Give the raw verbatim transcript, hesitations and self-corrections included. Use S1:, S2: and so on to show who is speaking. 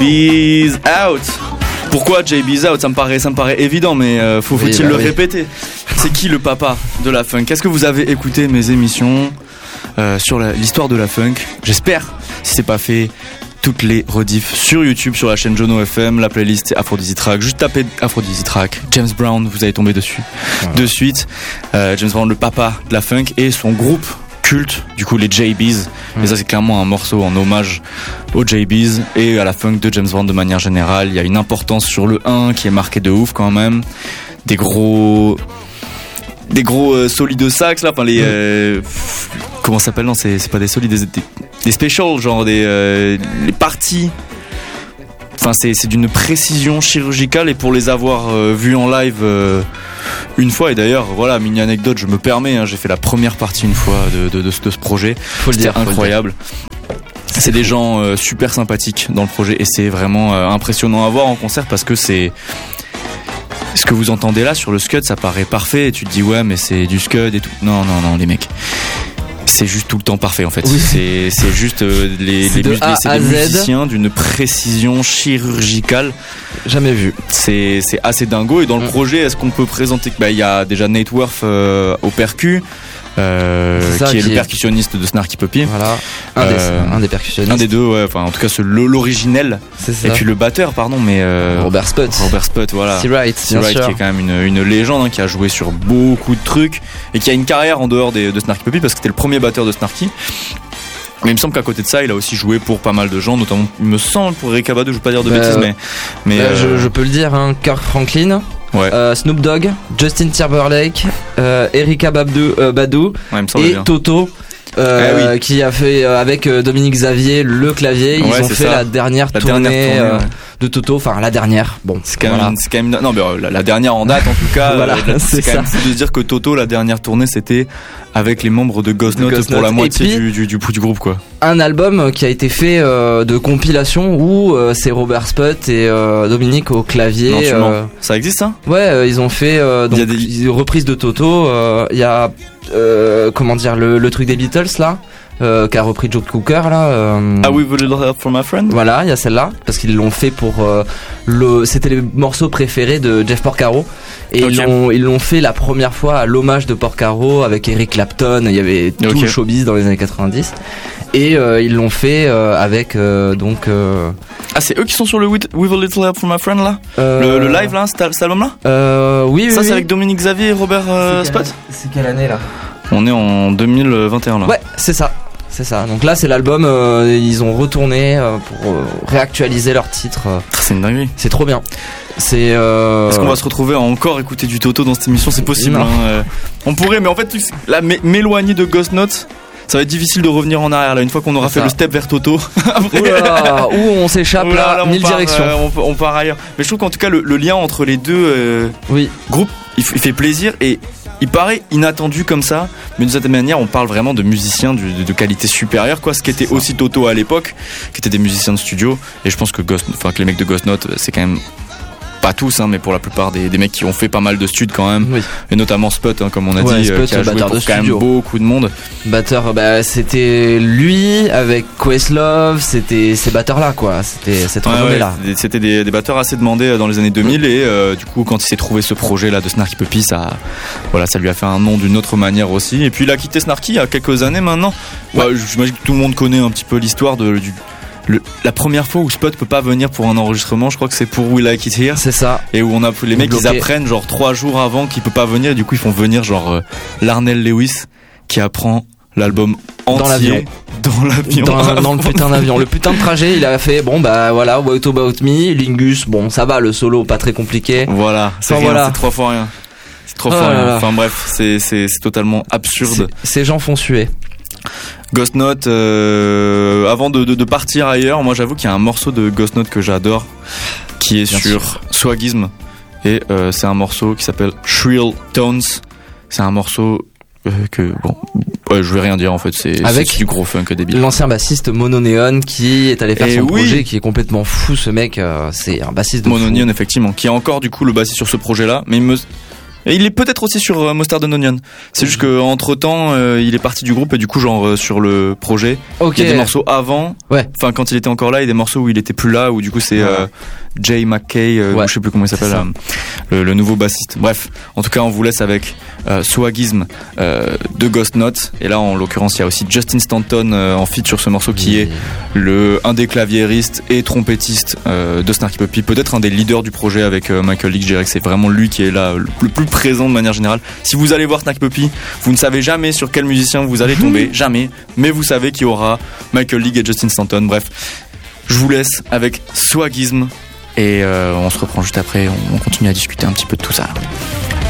S1: B's out. Pourquoi J B's out? Ça me paraît, ça me paraît évident, mais euh, faut, faut-il oui, bah le oui. répéter? C'est qui le papa de la funk? Est-ce que vous avez écouté mes émissions euh, sur la, l'histoire de la funk? J'espère. Si c'est pas fait, toutes les rediffs sur YouTube, sur la chaîne Jono F M, la playlist c'est Aphrodisi Track. Juste tapez Aphrodisi Track, James Brown, vous allez tomber dessus ouais. de suite. Euh, James Brown, le papa de la funk, et son groupe culte, du coup les J B's. Mmh. Et ça c'est clairement un morceau en hommage aux J B's et à la funk de James Brown de manière générale. Il y a une importance sur le un qui est marqué de ouf quand même. Des gros... Des gros euh, solides de sax là, enfin les... Mmh. Euh, comment ça s'appelle? Non, c'est, c'est pas des solides, des, des, des specials, genre des... Euh, les parties... Enfin c'est, c'est d'une précision chirurgicale, et pour les avoir euh, vus en live... Euh, une fois, et d'ailleurs voilà, mini anecdote, je me permets, hein, j'ai fait la première partie une fois de, de, de, de ce projet. Faut le dire, c'était incroyable. C'est, c'est des gens euh, super sympathiques dans le projet, et c'est vraiment euh, impressionnant à voir en concert, parce que c'est ce que vous entendez là sur le scud, ça paraît parfait et tu te dis ouais mais c'est du scud et tout. Non non non les mecs, c'est juste tout le temps parfait en fait. Oui. C'est, c'est juste euh, les,
S2: c'est
S1: les, mus-
S2: c'est
S1: des musiciens d'une précision chirurgicale.
S2: Jamais vu.
S1: C'est, c'est assez dingo. Et dans le mmh. projet, est-ce qu'on peut présenter que bah il y a déjà Nate Worth euh, au percu, euh, ça, qui est qui le est... percussionniste de Snarky Puppy.
S2: Voilà. Un, euh, des, un des percussionnistes.
S1: Un des deux, ouais. Enfin, en tout cas, c'est l'originel. C'est ça. Et puis le batteur, pardon, mais euh,
S2: Robert Spott.
S1: Robert Spott, voilà.
S2: C'est right.
S1: C'est right, qui est quand même une, une légende, hein, qui a joué sur beaucoup de trucs et qui a une carrière en dehors des, de Snarky Puppy, parce que c'était le premier batteur de Snarky. Mais il me semble qu'à côté de ça, il a aussi joué pour pas mal de gens, notamment, il me semble, pour Erykah Badu, je veux pas dire de bah, bêtises, mais. mais
S2: bah,
S1: euh...
S2: je, je peux le dire, hein, Kirk Franklin, ouais. euh, Snoop Dogg, Justin Timberlake, euh, Erykah Badu, euh, Badu ouais, et bien. Toto. Euh, eh oui. Qui a fait euh, avec euh, Dominique Xavier le clavier. Ils ouais, ont fait ça. la dernière la tournée, dernière tournée euh, ouais. de Toto, enfin la dernière. Bon,
S1: c'est quand, voilà. même, c'est quand même non mais euh, la, la dernière en date en tout cas. voilà, euh, c'est, c'est quand ça. même fou de se dire que Toto, la dernière tournée, c'était avec les membres de Ghost Note pour Note. la moitié puis, du, du, du, du groupe quoi.
S2: Un album qui a été fait euh, de compilation où euh, c'est Robert Spott et euh, Dominique au clavier. Non, euh,
S1: ça existe ça?
S2: Ouais, euh, ils ont fait euh, donc, il y a des reprises de Toto. Il euh, y a euh, comment dire le, le truc des Beatles là. Euh, qu'a repris Joe Cooker là. Euh...
S1: Ah oui, A Little Help from My Friend.
S2: Voilà, il y a celle-là parce qu'ils l'ont fait pour euh, le. C'était les morceaux préférés de Jeff Porcaro et okay. ils l'ont ils l'ont fait la première fois à l'hommage de Porcaro avec Eric Clapton. Il y avait tout okay. le showbiz dans les années quatre-vingt-dix et euh, ils l'ont fait euh, avec euh, donc. Euh...
S1: Ah c'est eux qui sont sur le With, With a Little Help from My Friend là. Euh... Le, le live là, cet, cet album là.
S2: Euh, oui.
S1: Ça
S2: oui,
S1: c'est
S2: oui.
S1: avec Dominique Xavier et Robert euh,
S2: c'est
S1: Spott.
S2: Quelle, c'est quelle année là?
S1: On est en deux mille vingt et un là.
S2: Ouais, c'est ça. C'est ça. Donc là, c'est l'album. Euh, ils ont retourné euh, pour euh, réactualiser leur titre. Euh.
S1: C'est une dinguerie.
S2: C'est trop bien. C'est. Euh...
S1: Est-ce qu'on va se retrouver à encore écouter du Toto dans cette émission? C'est possible. Hein, euh. On pourrait, mais en fait, là, m'éloigner de Ghost Note, ça va être difficile de revenir en arrière. Là, une fois qu'on aura c'est fait ça. le step vers Toto. Après...
S2: Oula, où on s'échappe là, là, là mille
S1: part,
S2: directions.
S1: Euh, on, on part ailleurs. Mais je trouve qu'en tout cas, le, le lien entre les deux euh,
S2: oui.
S1: groupes, il, f- il fait plaisir et. Il paraît inattendu comme ça, mais d'une certaine manière, on parle vraiment de musiciens de, de, de qualité supérieure, quoi. Ce qui était aussi Toto à l'époque, qui étaient des musiciens de studio. Et je pense que Ghost, enfin que les mecs de Ghost Note, c'est quand même pas tous, hein, mais pour la plupart des, des mecs qui ont fait pas mal de studs quand même, oui. et notamment Spott, hein, comme on a
S2: ouais,
S1: dit,
S2: Spott,
S1: euh, qui a joué pour quand même beaucoup de monde.
S2: Batteur, bah c'était lui avec Questlove, c'était ces batteurs là, quoi. C'était cette renommée ouais, là.
S1: Ouais, c'était des, des batteurs assez demandés dans les années deux mille, mmh. et euh, du coup, quand il s'est trouvé ce projet là de Snarky Puppy, ça, voilà, ça lui a fait un nom d'une autre manière aussi. Et puis il a quitté Snarky il y a quelques années maintenant. Ouais. Bah, j'imagine que tout le monde connaît un petit peu l'histoire de du. Le, la première fois où Spott peut pas venir pour un enregistrement, je crois que c'est pour We Like It Here.
S2: C'est ça.
S1: Et où on a les mecs, ils apprennent genre trois jours avant qu'il peut pas venir, et du coup ils font venir genre euh, Larnell Lewis qui apprend l'album entier
S2: dans l'avion.
S1: Dans l'avion.
S2: Dans, dans le putain d'avion. Le putain de trajet, il a fait bon bah voilà, What About Me, Lingus, bon ça va, le solo pas très compliqué.
S1: Voilà, c'est
S2: enfin,
S1: rien,
S2: voilà.
S1: c'est trois fois rien. C'est trois oh fois rien. Enfin bref, c'est c'est c'est totalement absurde.
S2: C'est, ces gens font suer.
S1: Ghost Note, euh, avant de, de, de partir ailleurs, moi j'avoue qu'il y a un morceau de Ghost Note que j'adore, qui est Bien sur sûr. Swagism, et euh, c'est un morceau qui s'appelle Shrill Tones. C'est un morceau euh, que bon, ouais, je vais rien dire en fait, c'est,
S2: avec
S1: c'est du gros funk débile.
S2: L'ancien bassiste Mono Neon qui est allé faire et son oui. projet, qui est complètement fou ce mec, euh, c'est un bassiste de
S1: Mono
S2: fou.
S1: Neon effectivement, qui est encore du coup le bassiste sur ce projet-là, mais il me Et il est peut-être aussi sur euh, Mustard and Onion. C'est mmh. juste qu'entre temps, euh, il est parti du groupe et du coup, genre euh, sur le projet, okay. il y a des morceaux avant,
S2: ouais.
S1: enfin quand il était encore là, et des morceaux où il était plus là, où du coup c'est ouais. euh, Jay McKay, euh, ouais. je sais plus comment il s'appelle, euh, le, le nouveau bassiste. Bref, en tout cas, on vous laisse avec euh, Swagism euh, de Ghost Note. Et là, en l'occurrence, il y a aussi Justin Stanton euh, en feat sur ce morceau qui est le un des claviéristes et trompettistes euh, de Snarky Puppy, peut-être un des leaders du projet avec euh, Michael Leak. Je dirais que c'est vraiment lui qui est là le plus présent de manière générale. Si vous allez voir Snarky Puppy, vous ne savez jamais sur quel musicien vous allez tomber, jamais, mais vous savez qu'il y aura Michael Leak et Justin Stanton. Bref, je vous laisse avec Swagism et euh, on se reprend juste après, on continue à discuter un petit peu de tout ça.